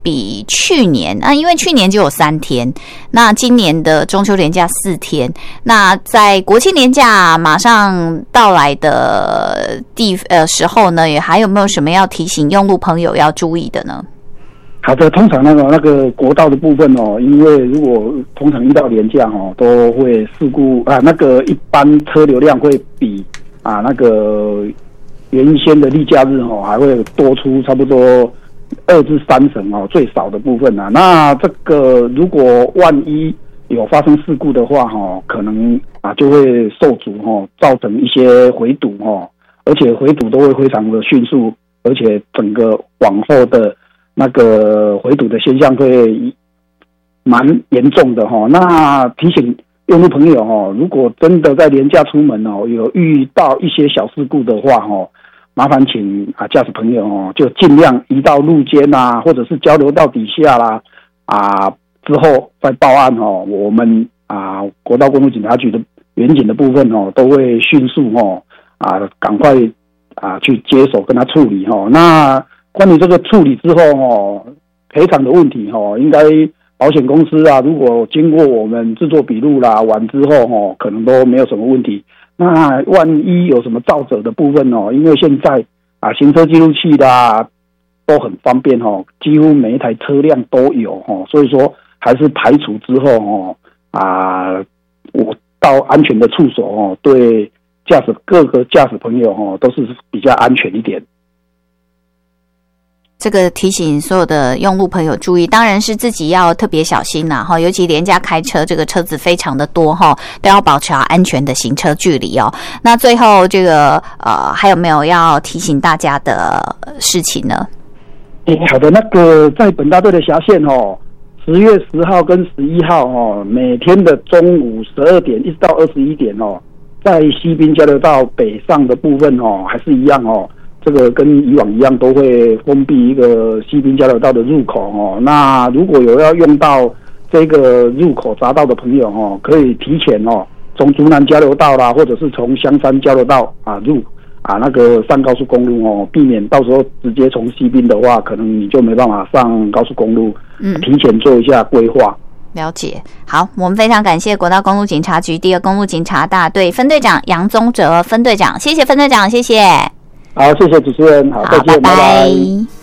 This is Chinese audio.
比去年因为去年就有3天，那今年的中秋连假4天，那在国庆连假马上到来的时候呢，也还有没有什么要提醒用路朋友要注意的呢？ 好的，通常那个国道的部分因为如果通常遇到连假都会事故那个一般车流量会比那个原先的例假日还会多出差不多2至3成最少的部分那这个如果万一有发生事故的话可能就会受阻造成一些回堵而且回堵都会非常的迅速，而且整个往后的那个回堵的现象会蛮严重的那提醒用路朋友如果真的在连假出门有遇到一些小事故的话麻烦请驾驶朋友就尽量移到路肩或者是交流道底下啦之后再报案我们国道公路警察局的员警的部分都会迅速赶快去接手跟他处理那关于这个处理之后赔偿的问题应该保险公司如果经过我们制作笔录完之后可能都没有什么问题。那万一有什么肇责的部分因为现在行车记录器都很方便几乎每一台车辆都有所以说还是排除之后我到安全的处所对各个驾驶朋友都是比较安全一点。 这个提醒所有的用路朋友注意，当然是自己要特别小心啦尤其连假开车，这个车子非常的多都要保持好安全的行车距离那最后这个还有没有要提醒大家的事情呢？ 好的，那个在本大队的辖线10月10号跟11号每天的中午12点一直到21点在西滨交流道北上的部分还是一样这个跟以往一样都会封闭一个西滨交流道的入口那如果有要用到这个入口匝道的朋友可以提前从竹南交流道啦，或者是从香山交流道入那个上高速公路避免到时候直接从西滨的话，可能你就没办法上高速公路提前做一下规划。 了解。好，我们非常感谢国道公路警察局第2公路警察大队分队长杨宗哲分队长，谢谢分队长，谢谢。 好，谢谢主持人，好，再见，拜拜。